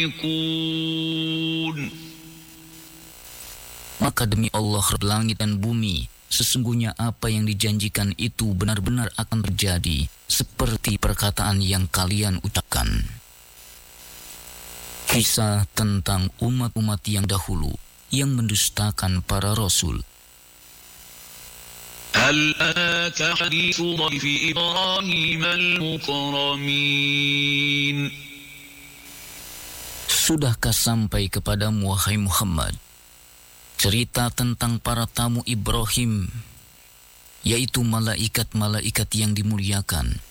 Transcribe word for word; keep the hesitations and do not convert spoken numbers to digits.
Maka demi Allah langit dan bumi, sesungguhnya apa yang dijanjikan itu benar-benar akan terjadi, seperti perkataan yang kalian ucapkan. Kisah tentang umat-umat yang dahulu yang mendustakan para rasul. هل أتاك حديث ضيف إبراهيم المكرمين. Sudahkah sampai kepadamu wahai Muhammad cerita tentang para tamu Ibrahim, yaitu malaikat-malaikat yang dimuliakan?